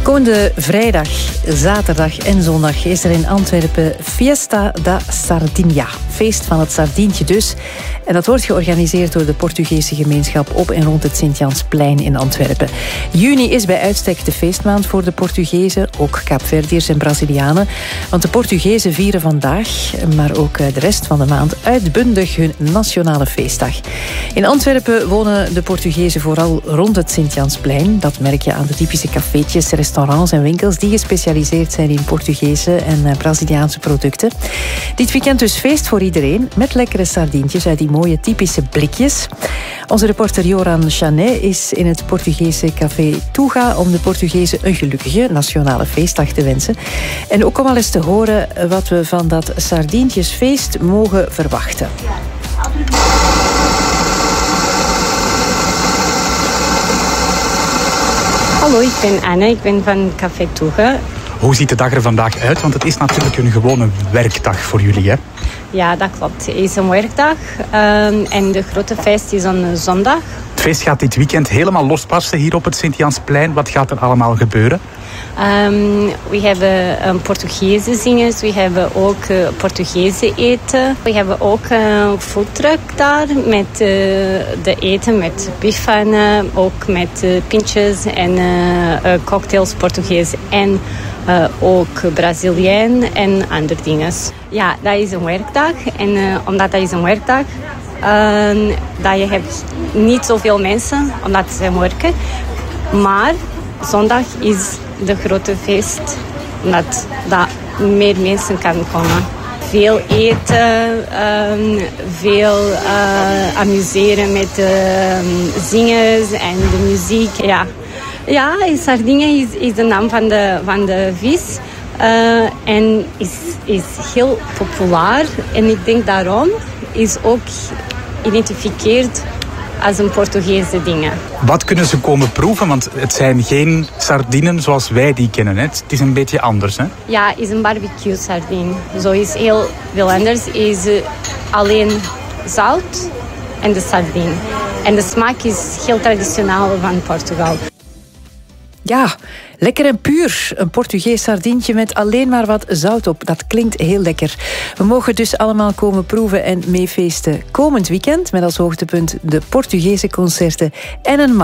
Komende vrijdag, zaterdag en zondag is er in Antwerpen Fiesta da Sardinha. Feest van het sardientje dus. En dat wordt georganiseerd door de Portugese gemeenschap op en rond het Sint-Jansplein in Antwerpen. Juni is bij uitstek de feestmaand voor de Portugezen, ook Kaapverdiërs en Brazilianen. Want de Portugezen vieren vandaag, maar ook de rest van de maand, uitbundig hun nationale feestdag. In Antwerpen wonen de Portugezen vooral rond het Sint-Jansplein. Dat merk je aan de typische cafeetjes, restaurants en winkels die gespecialiseerd zijn in Portugese en Braziliaanse producten. Dit weekend dus feest voor iedereen, met lekkere sardientjes uit die mooie typische blikjes. Onze reporter Joran Chanet is in het Portugese café Tuga om de Portugezen een gelukkige nationale feestdag te wensen. En ook om al eens te horen wat we van dat sardientjesfeest mogen verwachten. Hallo, ik ben Anne, ik ben van Café Tuga. Hoe ziet de dag er vandaag uit? Want het is natuurlijk een gewone werkdag voor jullie, hè? Ja, dat klopt. Het is een werkdag en de grote feest is een zondag. Het feest gaat dit weekend helemaal losbarsten hier op het Sint-Jansplein. Wat gaat er allemaal gebeuren? We hebben Portugese zingers, we hebben ook Portugese eten. We hebben ook een foodtruck daar met de eten, met biffen, ook met pintjes en cocktails Portugees en ook Braziliaan en andere dingen. Ja, dat is een werkdag en omdat dat is een werkdag, dat je hebt niet zoveel mensen omdat ze werken, maar zondag is de grote feest, omdat daar meer mensen kan komen. Veel eten, veel amuseren met zingers en de muziek. Ja, Sardinië is de naam van de vis en is heel populair. En ik denk daarom is ook geïdentificeerd als een Portugese dingen. Wat kunnen ze komen proeven? Want het zijn geen sardinen zoals wij die kennen. Hè? Het is een beetje anders, hè? Ja, het is een barbecue sardine. Zo is heel veel anders. Is alleen zout en de sardine. En de smaak is heel traditioneel van Portugal. Ja, lekker en puur. Een Portugees sardientje met alleen maar wat zout op. Dat klinkt heel lekker. We mogen dus allemaal komen proeven en meefeesten komend weekend. Met als hoogtepunt de Portugese concerten en een